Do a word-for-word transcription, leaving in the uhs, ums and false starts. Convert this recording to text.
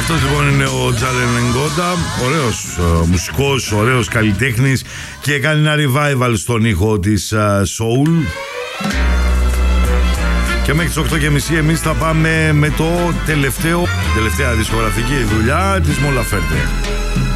Αυτός λοιπόν είναι ο Τζάρεν Νγκόντα, ωραίος uh, μουσικός, ωραίος καλλιτέχνης και κάνει ένα revival στον ήχο της uh, soul. Και μέχρι τις οκτώ και μισή εμείς θα πάμε με το τελευταίο, τελευταία δισκογραφική δουλειά της Mon Laferte.